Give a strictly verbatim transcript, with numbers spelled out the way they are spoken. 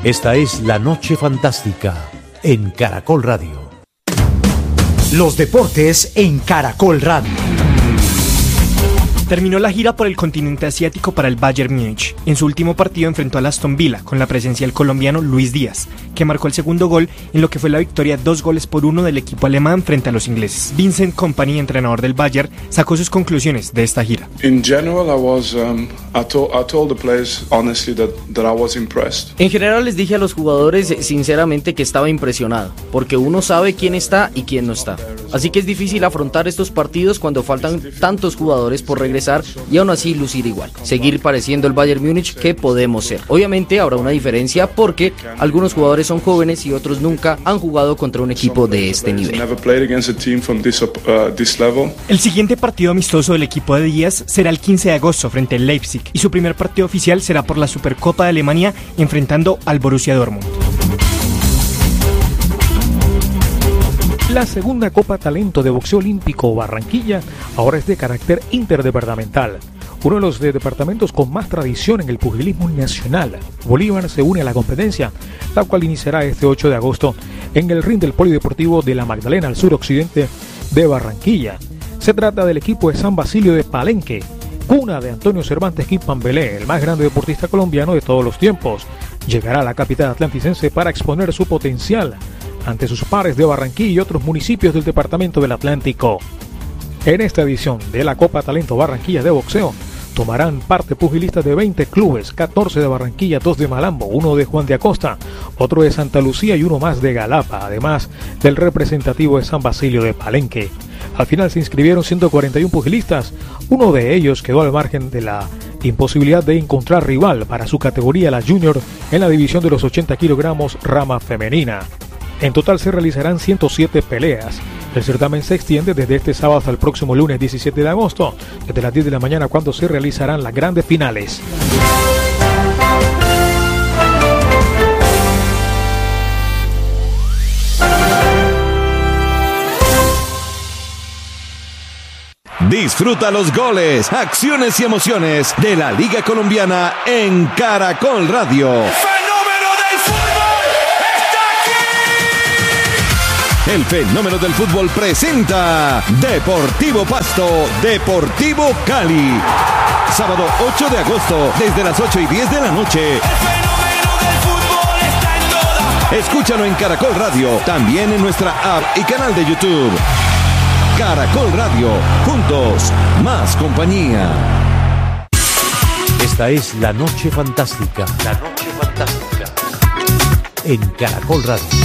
Esta es La Noche Fantástica en Caracol Radio. Los deportes en Caracol Radio. Terminó la gira por el continente asiático para el Bayern Múnich. En su último partido enfrentó al Aston Villa con la presencia del colombiano Luis Díaz, que marcó el segundo gol en lo que fue la victoria dos goles por uno del equipo alemán frente a los ingleses. Vincent Kompany, entrenador del Bayern, sacó sus conclusiones de esta gira. In general, I was um, I told I told the players honestly that that I was impressed. En general les dije a los jugadores sinceramente que estaba impresionado, porque uno sabe quién está y quién no está. Así que es difícil afrontar estos partidos cuando faltan tantos jugadores por regresar y aún así lucir igual, seguir pareciendo el Bayern Múnich que podemos ser. Obviamente habrá una diferencia porque algunos jugadores son jóvenes y otros nunca han jugado contra un equipo de este nivel. El siguiente partido amistoso del equipo de Díaz será el quince de agosto frente al Leipzig y su primer partido oficial será por la Supercopa de Alemania enfrentando al Borussia Dortmund. La segunda Copa Talento de Boxeo Olímpico Barranquilla ahora es de carácter interdepartamental, uno de los de departamentos con más tradición en el pugilismo nacional. Bolívar se une a la competencia, la cual iniciará este ocho de agosto en el ring del Polideportivo de la Magdalena al suroccidente de Barranquilla. Se trata del equipo de San Basilio de Palenque, cuna de Antonio Cervantes Quimpambelé, el más grande deportista colombiano de todos los tiempos. Llegará a la capital atlanticense para exponer su potencial ante sus pares de Barranquilla y otros municipios del departamento del Atlántico. En esta edición de la Copa Talento Barranquilla de boxeo tomarán parte pugilistas de veinte clubes, catorce de Barranquilla, dos de Malambo, uno de Juan de Acosta, otro de Santa Lucía y uno más de Galapa, además del representativo de San Basilio de Palenque. Al final se inscribieron ciento cuarenta y uno pugilistas, uno de ellos quedó al margen de la imposibilidad de encontrar rival para su categoría, la junior, en la división de los ochenta kilogramos rama femenina. En total se realizarán ciento siete peleas. El certamen se extiende desde este sábado hasta el próximo lunes diecisiete de agosto, desde las diez de la mañana cuando se realizarán las grandes finales. Disfruta los goles, acciones y emociones de la Liga Colombiana en Caracol Radio. El fenómeno del fútbol presenta Deportivo Pasto, Deportivo Cali. Sábado ocho de agosto, desde las ocho y diez de la noche. El fenómeno del fútbol está en toda. Escúchalo en Caracol Radio, también en nuestra app y canal de YouTube. Caracol Radio, juntos, más compañía. Esta es La Noche Fantástica. La Noche Fantástica en Caracol Radio.